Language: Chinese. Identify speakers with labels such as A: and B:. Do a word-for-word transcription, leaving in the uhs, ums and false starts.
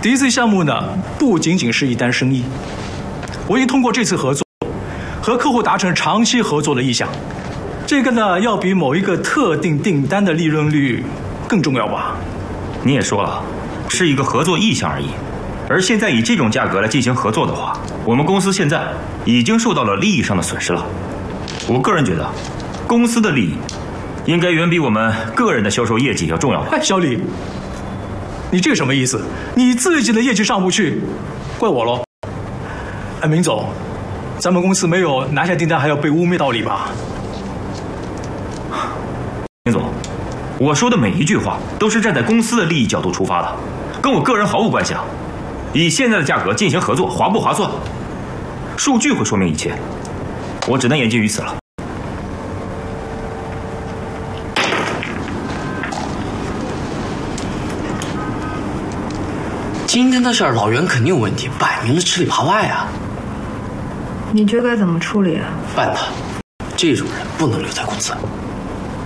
A: D C 项目呢，不仅仅是一单生意，我已经通过这次合作，和客户达成长期合作的意向。这个呢，要比某一个特定订单的利润率更重要吧？
B: 你也说了，是一个合作意向而已。而现在以这种价格来进行合作的话，我们公司现在已经受到了利益上的损失了。我个人觉得，公司的利益应该远比我们个人的销售业绩要重要吧？
A: 哎，小李，你这个什么意思？你自己的业绩上不去，怪我喽？哎，明总，咱们公司没有拿下订单还要被污蔑道理吧？
B: 明总，我说的每一句话都是站在公司的利益角度出发的，跟我个人毫无关系啊。以现在的价格进行合作，划不划算？数据会说明一切，我只能言尽于此了。
C: 今天的事儿，老袁肯定有问题，摆明了吃里扒外啊！
D: 你觉得该怎么处理啊？
C: 办他，这种人不能留在公司。